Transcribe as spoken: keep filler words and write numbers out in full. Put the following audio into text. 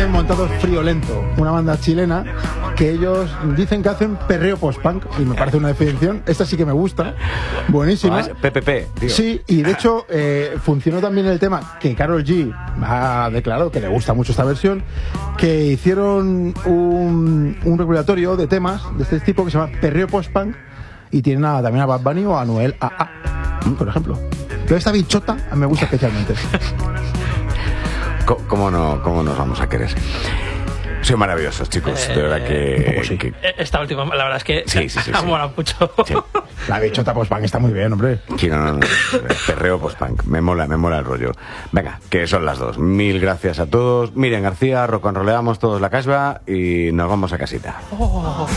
tienen montado Friolento, una banda chilena que ellos dicen que hacen perreo post-punk, y me parece una definición, esta sí que me gusta, buenísima. P P P, tío. Sí, y de hecho eh, funcionó también el tema que Karol G ha declarado que le gusta mucho esta versión, que hicieron un, un recopilatorio de temas de este tipo que se llama perreo post-punk, y tienen a, también a Bad Bunny o a Noel A A, por ejemplo. Pero esta bichota me gusta especialmente. ¿Cómo no, cómo nos vamos a querer? Soy maravillosos, chicos. De verdad que, sí. que... Esta última, la verdad es que sí, sí, sí, ha sí. molado mucho. Sí. La bichota post-punk está muy bien, hombre. Sí, no, no, no. Perreo post-punk. Me mola, me mola el rollo. Venga, que son las dos. Mil gracias a todos. Miriam García, rock and rolleamos todos la casva y nos vamos a casita. Oh.